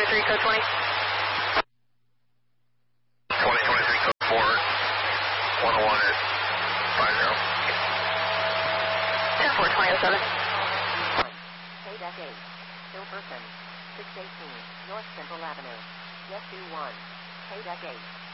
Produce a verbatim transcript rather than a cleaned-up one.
twenty-three, code twenty. twenty twenty-three, code four, one oh one at five zero. ten four, twenty oh seven. K-Deck eight, Hilferson, six eighteen, North Central Avenue. Jet two one, K-Deck eight.